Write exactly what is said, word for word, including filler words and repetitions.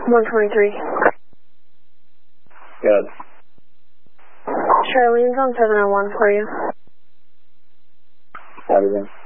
one twenty-three. Good. Charlene's on seven oh one for you. Everything.